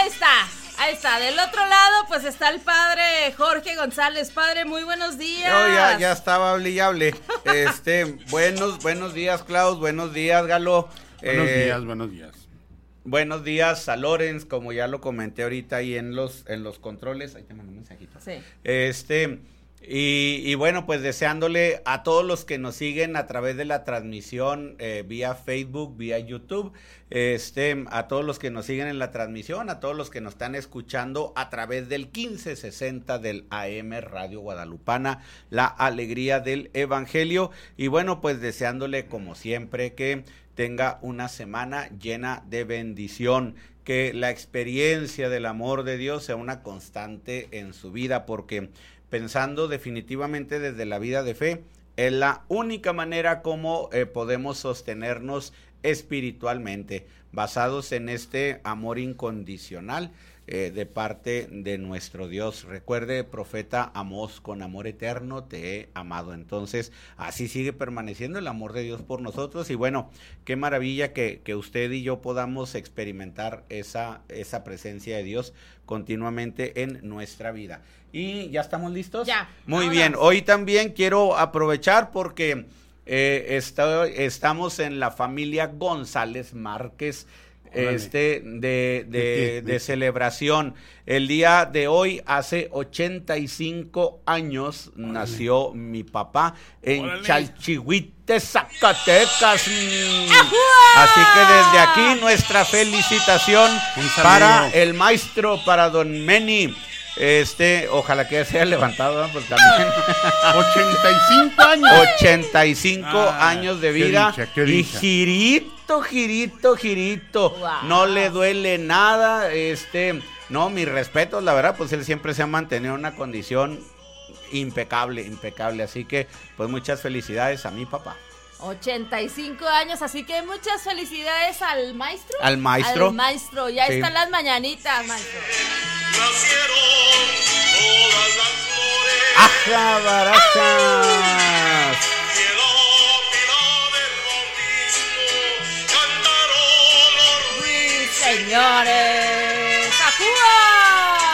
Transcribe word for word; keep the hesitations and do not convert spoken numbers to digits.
ahí está. Ahí está, del otro lado pues está el padre Jorge González. Padre, muy buenos días. Yo ya, ya estaba hable y hable. Este, buenos, buenos días, Klaus, buenos días, Galo. Buenos eh, días, buenos días. Buenos días a Lorenz, como ya lo comenté ahorita ahí en los, en los controles. Ahí te mando un mensajito. Sí. Este, y, y bueno, pues deseándole a todos los que nos siguen a través de la transmisión eh, vía Facebook, vía YouTube, este, a todos los que nos siguen en la transmisión, a todos los que nos están escuchando a través del quince sesenta del A M Radio Guadalupana, la alegría del Evangelio. Y bueno, pues deseándole como siempre que tenga una semana llena de bendición, que la experiencia del amor de Dios sea una constante en su vida, porque pensando definitivamente desde la vida de fe, es la única manera como eh, podemos sostenernos espiritualmente, basados en este amor incondicional eh, de parte de nuestro Dios. Recuerde, profeta Amós, con amor eterno te he amado. Entonces, así sigue permaneciendo el amor de Dios por nosotros. Y bueno, qué maravilla que, que usted y yo podamos experimentar esa, esa presencia de Dios continuamente en nuestra vida. ¿Y ya estamos listos? Ya. Muy Vámonos. bien. Hoy también quiero aprovechar porque eh, está, estamos en la familia González Márquez, Órale. este de, de, ¿De qué? de ¿De celebración. El día de hoy, hace ochenta y cinco años, Órale. nació mi papá en Órale. Chalchihuite, Zacatecas. Mm. Así que desde aquí nuestra felicitación Un saludo. para el maestro, para don Meni. Este, ojalá que se haya levantado, ¿no? Pues también. ochenta y cinco años. ochenta y cinco Ah, años de qué vida. dicha, qué Y dicha. girito, girito, girito. Wow. No le duele nada. Este, no, mis respetos, la verdad, pues él siempre se ha mantenido en una condición impecable, impecable. Así que, pues muchas felicidades a mi papá. ochenta y cinco años, así que muchas felicidades al maestro. Al maestro. Al maestro, ya Sí. están las mañanitas, maestro. Nacieron todas las flores. ¡Aja, baraja!